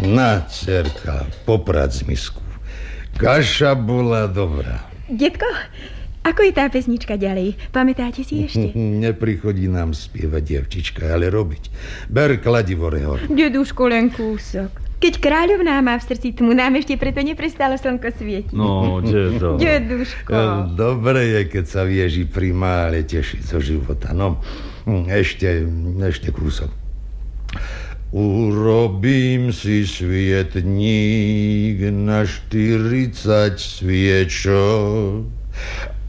Na, dcerka, poprac misku. Kaša bola dobrá. Detko, ako je tá pesnička ďalej? Pamätáte si ešte? Neprichodí nám spievať, dievčička, ale robiť. Ber kladivo, Rehor. Deduško, len kúsok. Keď kráľovná má v srdci tmu, nám ešte preto neprestalo slnko svietiť. No, dedo. Deduško. Dobre je, keď sa vieži pri mále tešiť zo života. No, ešte kúsok. Urobím si svietník na 40 sviečok